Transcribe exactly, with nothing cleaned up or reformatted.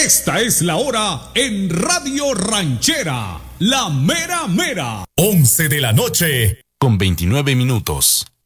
Esta es la hora en Radio Ranchera, la mera mera. once de la noche con veintinueve minutos.